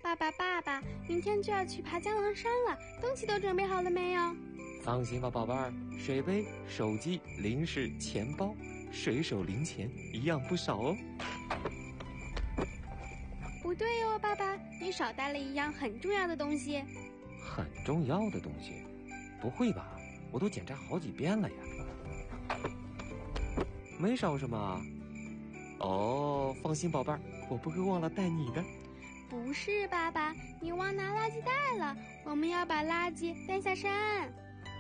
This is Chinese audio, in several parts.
爸爸，明天就要去爬江郎山了，东西都准备好了没有？ 放心吧，宝贝儿，水杯、手机、零食、钱包，随手零钱一样不少哦。 不对哦，爸爸，你少带了一样很重要的东西。 很重要的东西？不会吧？我都检查好几遍了呀。没少什么啊？哦，放心，宝贝儿，我不会忘了带你的。 不是，爸爸，你忘拿垃圾袋了，我们要把垃圾带下山。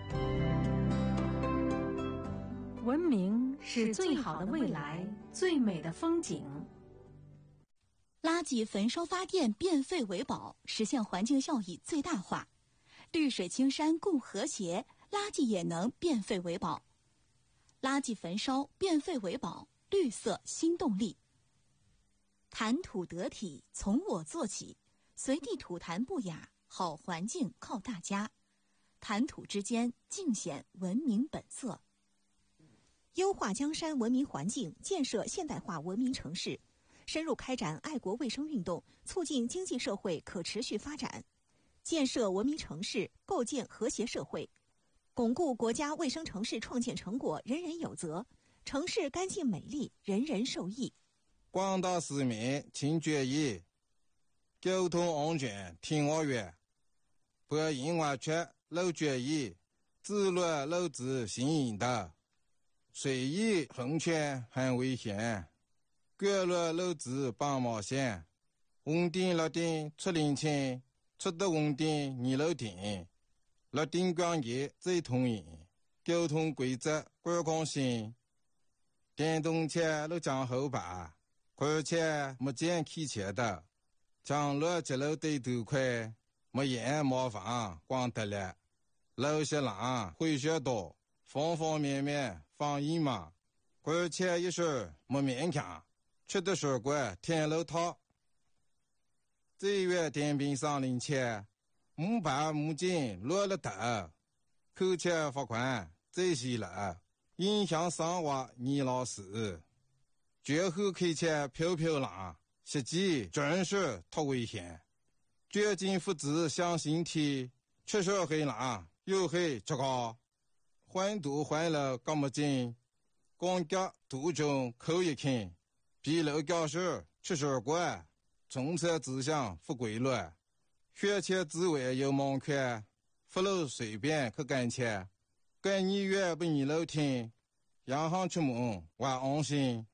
文明是最好的未来，最美的风景。 垃圾焚烧发电，变废为宝，实现环境效益最大化。绿水青山共和谐，垃圾也能变废为宝。垃圾焚烧，变废为宝，绿色新动力。谈吐得体，从我做起，随地吐痰不雅，好环境靠大家。谈吐之间，尽显文明本色。 优化江山文明环境，建设现代化文明城市，深入开展爱国卫生运动，促进经济社会可持续发展，建设文明城市，构建和谐社会，巩固国家卫生城市创建成果人人有责，城市干净美丽，人人受益。 广大市民请注意，交通安全听我话，不因为缺漏注意，自乱漏子行引导，随意横穿很危险，干乱漏子绑毛线，稳定落定出零钱，出得稳定你漏定，落定关节最通赢，交通规则管控性，电动车都讲后排。而且没见开车的，将路接路对头快，没烟没房光得了，路些浪会学多，方方面面防疫嘛，而且一时没勉强，吃的水果天路套，这月电瓶上零钱，木板木筋落了头，扣钱罚款这些了，影响生活你老师。绝后开车飘飘浪，实际真是太危险。绝境父子向心体，吃手黑浪又黑吃高，环堵环了干么劲，光脚途中口一看，比楼教室吃手过，从车指向不规律，学前之外有盲看，不漏随便去干切，跟你越不你漏听，洋行出门我安心。